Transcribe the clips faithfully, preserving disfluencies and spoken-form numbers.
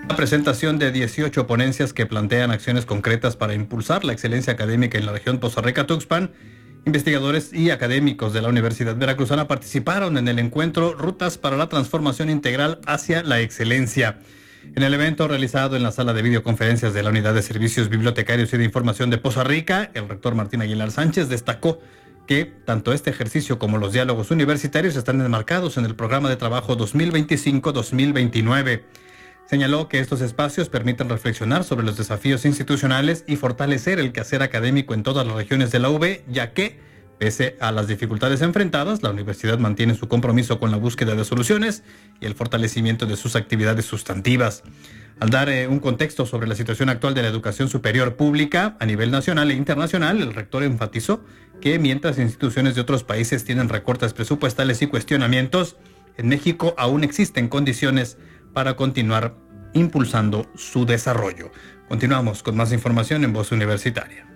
La presentación de dieciocho ponencias que plantean acciones concretas para impulsar la excelencia académica en la región Poza Rica-Tuxpan. Investigadores y académicos de la Universidad Veracruzana participaron en el encuentro Rutas para la Transformación Integral hacia la Excelencia. En el evento realizado en la sala de videoconferencias de la Unidad de Servicios Bibliotecarios y de Información de Poza Rica, el rector Martín Aguilar Sánchez destacó que tanto este ejercicio como los diálogos universitarios están enmarcados en el programa de trabajo dos mil veinticinco dos mil veintinueve. Señaló que estos espacios permiten reflexionar sobre los desafíos institucionales y fortalecer el quehacer académico en todas las regiones de la U B, ya que, pese a las dificultades enfrentadas, la universidad mantiene su compromiso con la búsqueda de soluciones y el fortalecimiento de sus actividades sustantivas. Al dar eh, un contexto sobre la situación actual de la educación superior pública a nivel nacional e internacional, el rector enfatizó que mientras instituciones de otros países tienen recortes presupuestales y cuestionamientos, en México aún existen condiciones para continuar impulsando su desarrollo. Continuamos con más información en Voz Universitaria.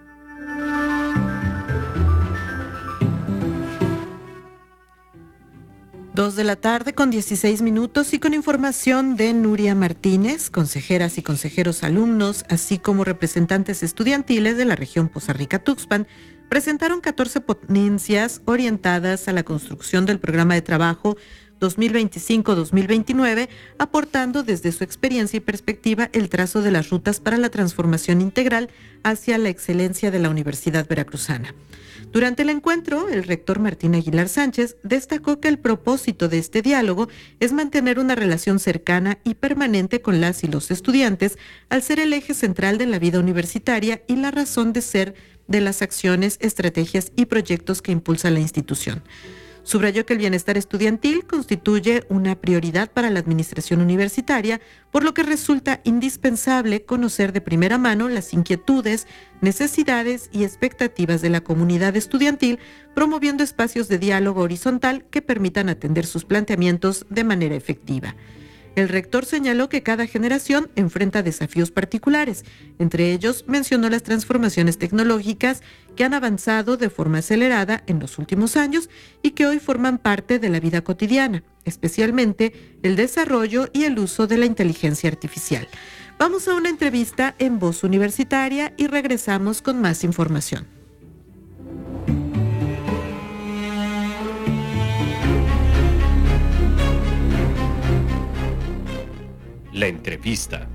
Dos de la tarde con dieciséis minutos y con información de Nuria Martínez, consejeras y consejeros alumnos, así como representantes estudiantiles de la región Poza Rica-Tuxpan, presentaron catorce ponencias orientadas a la construcción del programa de trabajo dos mil veinticinco dos mil veintinueve, aportando desde su experiencia y perspectiva el trazo de las rutas para la transformación integral hacia la excelencia de la Universidad Veracruzana. Durante el encuentro, el rector Martín Aguilar Sánchez destacó que el propósito de este diálogo es mantener una relación cercana y permanente con las y los estudiantes, al ser el eje central de la vida universitaria y la razón de ser de las acciones, estrategias y proyectos que impulsa la institución. Subrayó que el bienestar estudiantil constituye una prioridad para la administración universitaria, por lo que resulta indispensable conocer de primera mano las inquietudes, necesidades y expectativas de la comunidad estudiantil, promoviendo espacios de diálogo horizontal que permitan atender sus planteamientos de manera efectiva. El rector señaló que cada generación enfrenta desafíos particulares. Entre ellos, mencionó las transformaciones tecnológicas que han avanzado de forma acelerada en los últimos años y que hoy forman parte de la vida cotidiana, especialmente el desarrollo y el uso de la inteligencia artificial. Vamos a una entrevista en Voz Universitaria y regresamos con más información. La entrevista.